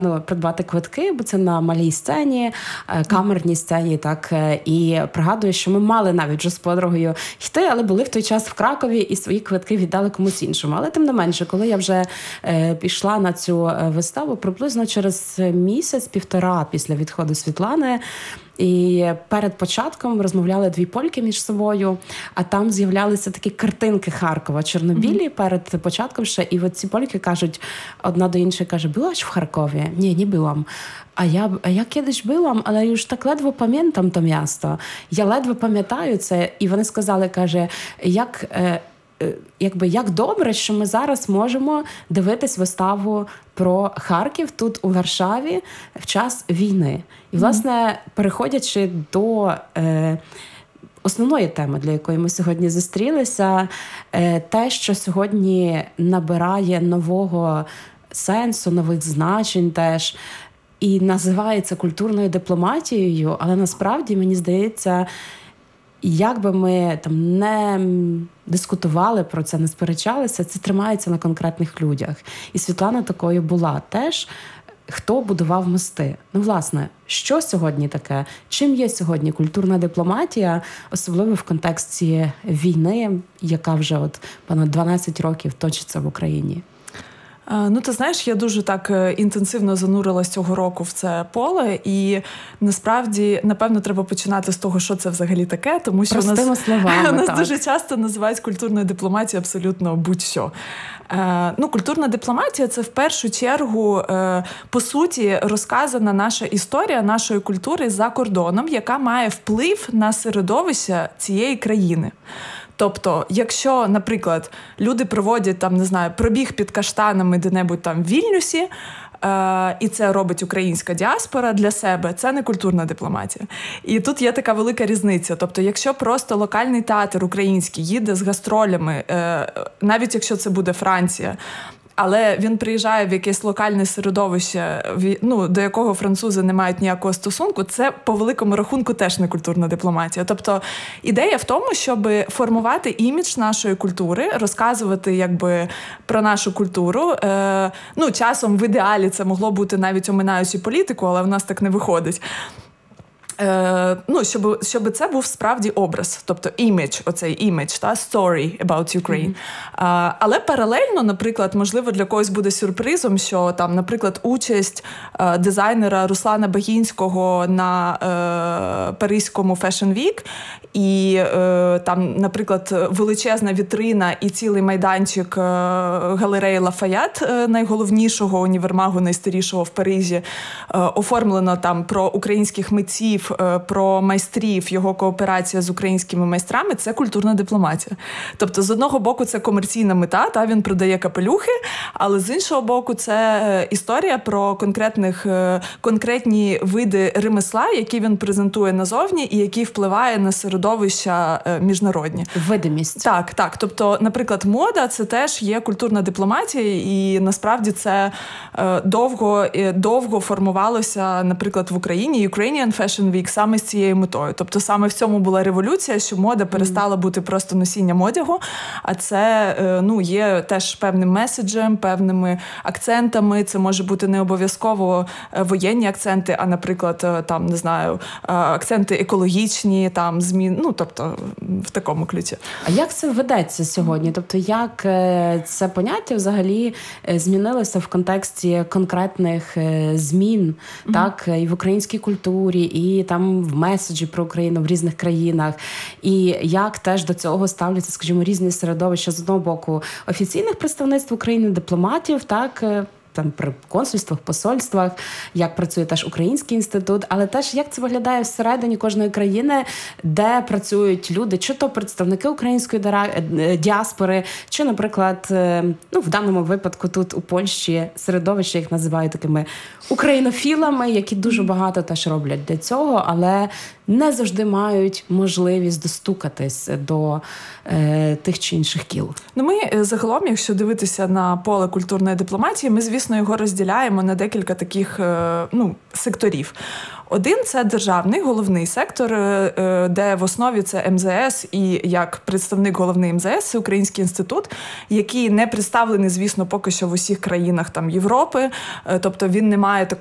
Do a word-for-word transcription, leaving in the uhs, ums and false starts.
Ну, придбати квитки, бо це на малій сцені, камерній сцені, так, і пригадую, що ми мали навіть вже з подругою йти, але були в той час в Кракові і свої квитки віддали комусь іншому. Але тим не менше, коли я вже е, пішла на цю виставу, приблизно через місяць-півтора після відходу Світлани, і перед початком розмовляли дві польки між собою, а там з'являлися такі картинки Харкова, чорнобілі, mm-hmm. перед початком ще. І от ці польки кажуть, одна до іншої каже, «Byłaś w Харкові?» «Ні, не byłam». А я, а я кiedyś byłam, але już так ледве пам'ятам то місто. Я ледве пам'ятаю це. І вони сказали, каже, як... Якби як добре, що ми зараз можемо дивитись виставу про Харків тут у Варшаві в час війни. І, власне, переходячи до е, основної теми, для якої ми сьогодні зустрілися, е, те, що сьогодні набирає нового сенсу, нових значень теж, і називається культурною дипломатією, але насправді, мені здається, як би ми там не дискутували про це, не сперечалися, це тримається на конкретних людях. І Світлана такою була теж, хто будував мости. Ну, власне, що сьогодні таке? Чим є сьогодні культурна дипломатія, особливо в контексті війни, яка вже от понад дванадцять років точиться в Україні? Ну, ти знаєш, я дуже так інтенсивно занурилась цього року в це поле, і насправді, напевно, треба починати з того, що це взагалі таке, тому що Простими нас, словами, нас так. дуже часто називають культурною дипломатією абсолютно будь-що. Е, ну, культурна дипломатія – це в першу чергу, е, по суті, розказана наша історія нашої культури за кордоном, яка має вплив на середовище цієї країни. Тобто, якщо, наприклад, люди проводять там, не знаю, пробіг під каштанами де-небудь там в Вільнюсі, е- і це робить українська діаспора для себе, це не культурна дипломатія. І тут є така велика різниця. Тобто, якщо просто локальний театр український їде з гастролями, е- навіть якщо це буде Франція, але він приїжджає в якесь локальне середовище, ну, до якого французи не мають ніякого стосунку, це по великому рахунку теж не культурна дипломатія. Тобто ідея в тому, щоб формувати імідж нашої культури, розказувати якби про нашу культуру. Е, ну, часом в ідеалі це могло бути навіть оминаючи політику, але в нас так не виходить. Е, ну, щоб, щоб це був справді образ, тобто імідж, оцей імідж, та, story about Ukraine. Mm-hmm. А, але паралельно, наприклад, можливо, для когось буде сюрпризом, що там, наприклад, участь е, дизайнера Руслана Багінського на е, Паризькому Fashion Week і е, там, наприклад, величезна вітрина і цілий майданчик е, галереї Лафаят, е, найголовнішого універмагу, найстарішого в Парижі, е, оформлено там про українських митців, про майстрів, його кооперація з українськими майстрами – це культурна дипломатія. Тобто, з одного боку, це комерційна мета, та, він продає капелюхи, але з іншого боку, це історія про конкретних, конкретні види ремесла, які він презентує назовні і які впливає на середовища міжнародні. Видимість. Так, так. Тобто, наприклад, мода – це теж є культурна дипломатія, і насправді це довго, довго формувалося, наприклад, в Україні. Ukrainian Fashion Week саме з цією метою. Тобто саме в цьому була революція, що мода перестала бути просто носінням одягу, а це, ну, є теж певним меседжем, певними акцентами. Це може бути не обов'язково воєнні акценти, а, наприклад, там, не знаю, акценти екологічні, там, змін, ну, тобто в такому ключі. А як це ведеться сьогодні? Тобто, як це поняття взагалі змінилося в контексті конкретних змін, mm-hmm. так, і в українській культурі, і там в меседжі про Україну в різних країнах, і як теж до цього ставляться, скажімо, різні середовища, з одного боку офіційних представництв України, дипломатів, так, там при консульствах, посольствах, як працює теж Український інститут, але теж як це виглядає всередині кожної країни, де працюють люди, чи то представники української діаспори, чи, наприклад, ну, в даному випадку тут у Польщі середовище їх називають такими українофілами, які дуже багато теж роблять для цього, але не завжди мають можливість достукатись до е, тих чи інших кіл. Ну, ми загалом, якщо дивитися на поле культурної дипломатії, ми, звісно, його розділяємо на декілька таких е, ну, секторів. Один – це державний, головний сектор, де в основі це ем зе ес і як представник головний ем зе ес – це Український інститут, який не представлений, звісно, поки що в усіх країнах там Європи, тобто він не має такого